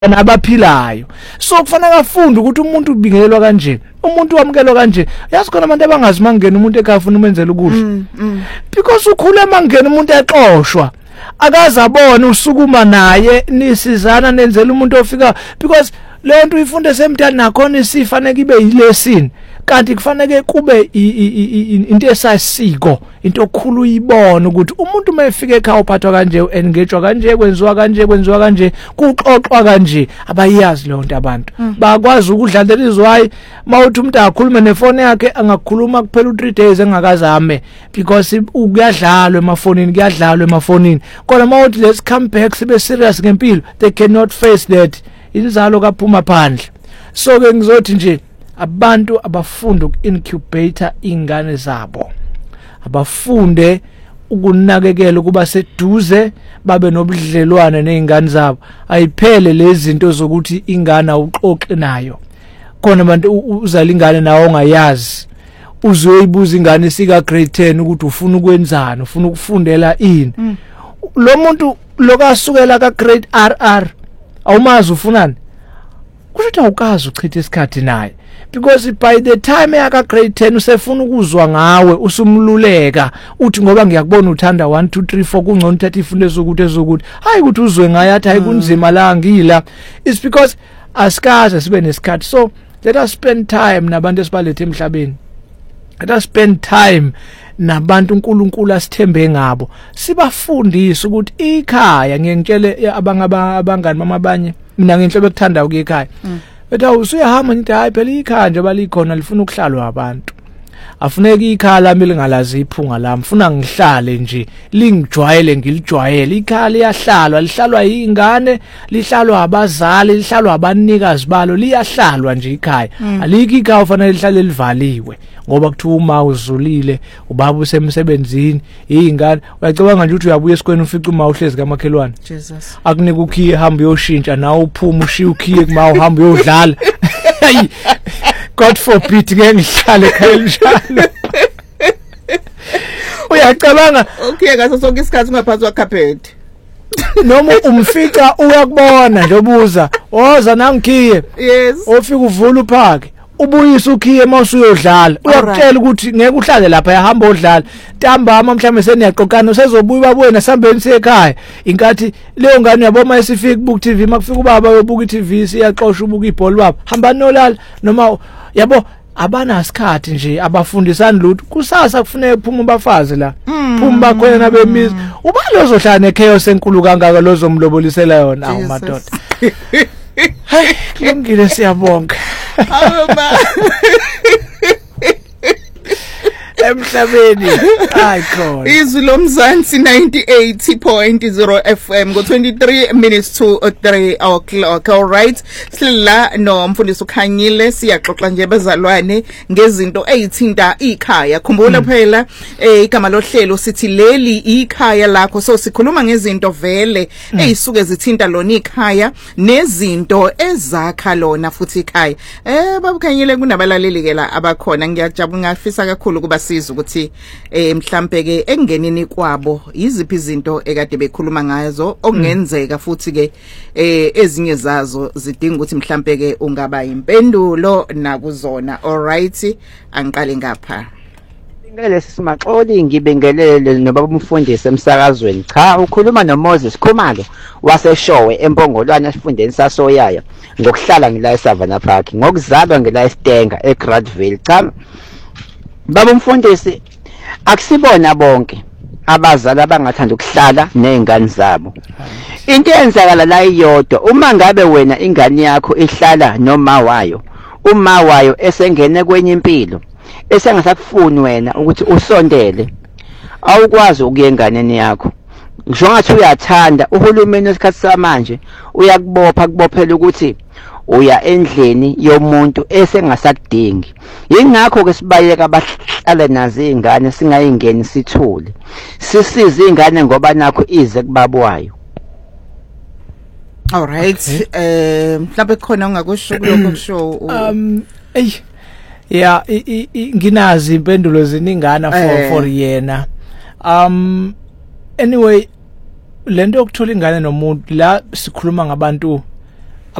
nabaphilayo. So kufanele afunde ukuthi umuntu ubingelelwa kanje, umuntu wamukelwa kanje. Yazi khona abantu abangazi mangena umuntu ekhaya ufuna umenzela ukudla, because ukhule mangena umuntu exoshwa akazabona usukuma naye nisizana nenzela umuntu ofika, because le nto uyifunde semntana nakhona isifanele ibe yilesson, kanti kufanele kube into esasiko, into okhulu uyibona ukuthi umuntu mayefika ekhaya uphathwa kanje, engagezwa kanje, kwenziwa kanje, kuxoxwa kanje. Abayazi le nto abantu bakwazi ukudlalela izwayi. Mawuthi umuntu akhulume nefone yakhe angakhuluma kuphela u3 days engakazame, because kuyadlalwa emafonini, kodwa mawuthi let's come back sibe serious ngempilo, they cannot face that. Inzalo kaphuma phandle. So ke ngizothi nje abantu abafunda uku-incubator ingane zabo, abafunde ukunakekela ukuba seduze, babe nobudlelwane nezingane zabo. Ayiphele lezi zinto zokuthi ingane awuxoxe nayo, khona abantu uzala ingane nawo ongayazi, uzoyibuza ingane sika grade 10 ukuthi ufuna ukwenzani, ufuna ukufundela ini. Lo muntu lokasukela ka grade RR awumazi ufunani, kusho awukazi uchitha isikhathi naye, because by the time yaka grade 10 usefuna ukuzwa ngawe, usumluleka uthi ngoba ngiyakubona uthanda 1 2 3 4 kungcono uthatha ifundo ezokuthi hayi ukuthi uzwe ngaye athi hayi kunzima la ngila. It's because asikaze sibe nesikhathi. So let us spend time nabantu esibalethe emhlabeni, let us spend time nabantu uNkulunkulu asithembe ngabo, sibafundise ukuthi ikhaya. Ngiyengitshele abangani mama abanye, mina ngenhlobo ekuthanda ukuyikhaya, bethi usuyahamba ngithi hayi phela ikhaya nje balikhona lifuna ukuhlalwa abantu, afuneki ikhaya lami lingalazi iphunga lami, funa ngihlale nje lingijwayele ngilijwayele. Ikhaya lihlalwa yingane, lihlalwa abazali, lihlalwa abanikazi balo, liyahlalwa nje ikhaya. Alikho ikhaya ufanele lihlale livaliwe ngoba kuthiwa uma uzulile ubaba usemsebenzini ingane, uyacabanga nje ukuthi uyabuya esikweni ufica uma uhlezi kamakhelwane, Jesus akunika ukhiye hamba uyoshintsha nawe uphuma ushiya ukhiye kuma uhamba uyodlala. God forbid ngeke ngihlale ekhaya njalo. Uyacabanga okay ngaso sonke isikhathi ungaphansi kwacarpet, noma umfica uyakubona nje ubuza oza nangikhiye, yes, ofika uvula uphake ubuyisa ukhiye mawusuyodlala, uyakutshela ukuthi ngeke uhlale lapha yahamba odlala ntambama mhlawumbe seniyaqoqana usezobuya babuye nasambeni sekhaya. Inkathi leyo ngane yaboma esifika ubuka TV, makufika ubaba uyobuka iTV siyaxoxa ubuka ibhola, baba hamba nolala noma yabo abanasikhathi nje, abafundisani lutho. Kusasa kufanele kuphuma abafazi la, phuma bakhona bemizi, ubalo ozohlala nechaos enkulu kangaka lozomlobolisela yona. Awu madoda, hayi kulungile, siyabonga. Emhlabeni hayi khona izwi lomzansi 98.0 FM go 23 minutes to 3 o'clock. All right, sila no mfundisi uKhanyile, siyaxoxa nje bezalwane ngezinto ezithinta ikhaya. Khumbula phela igama lohlelo sithi leli ikhaya lakho, so sikhuluma ngezinto vele ezisuke zithinta lona ikhaya nezinto ezakha lona futhi ikhaya. Baba Khanyile, kunabalaleli ke la abakhona, ngiyajabula ngafisa kakhulu kuba siza ukuthi mhlambe ke engenini kwabo yiziphi izinto ekade bekhuluma ngazo okungenzeka futhi ke ezinye zazo zidinga ukuthi mhlambe ke ungaba impendulo nakuzona. All right, angiqale ngapha. Ngele sisimaxoli ngibingelele nobaba umfundisi emsakazweni. Cha, ukhuluma noMoses Khumalo waseShowe eMpongolwane esifundeni saSoyaya, ngokuhlala ngila eSavannah Park, ngokuzalwa ngila eStenga eGradville. Cha baba umfundisi, akusibona bonke abazali abangathanda ukuhlala nezingane zabo. Into eyenzakala la iyodwa, uma ngabe wena ingane yakho ihlala noma wayo, uma wayo esengene kwenye impilo esengasakufuni wena ukuthi usondele, awukwazi ukuya enganeni yakho. Ngisho ngathi uyathanda, uhulumeni wesikhathi samanje uyakubopha, kubophela ukuthi uya endleni yomuntu esengasakudingi. Yingakho ke sibayeka abahlala nazo izingane singayingeni sithule, sisize izingane ngoba nakho ize kubabwayo. All right, mhlawumbe khona ungakusho lokho kusho yeah, nginazi impendulo ziningana for yena. Anyway, lento yokuthola ingane nomuntu la sikhuluma ngabantu